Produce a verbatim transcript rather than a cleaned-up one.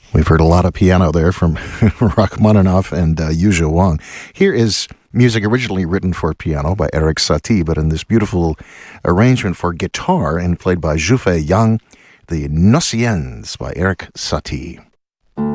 We've heard a lot of piano there from Rachmaninoff and uh, Yuzha Wang. Here is music originally written for piano by Erik Satie, but in this beautiful arrangement for guitar and played by Zhufei Yang, the Nociens by Erik Satie.